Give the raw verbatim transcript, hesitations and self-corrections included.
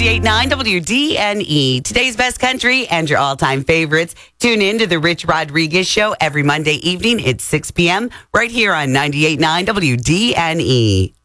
ninety-eight point nine W D N E. Today's best country and your all-time favorites. Tune in to the Rich Rodriguez Show every Monday evening at six p.m. right here on ninety-eight point nine W D N E.